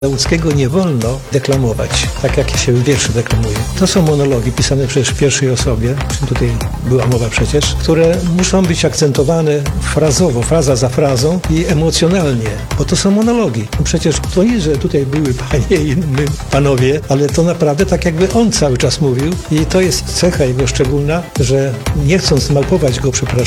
Łódzkiego nie wolno deklamować, tak jak się w wierszy deklamuje. To są monologi pisane przecież w pierwszej osobie, o czym tutaj była mowa przecież, które muszą być akcentowane frazowo, fraza za frazą i emocjonalnie, bo to są monologi. Przecież to nie, że tutaj były panie i my panowie, ale to naprawdę tak jakby on cały czas mówił i to jest cecha jego szczególna, że nie chcąc malpować go, przepraszam,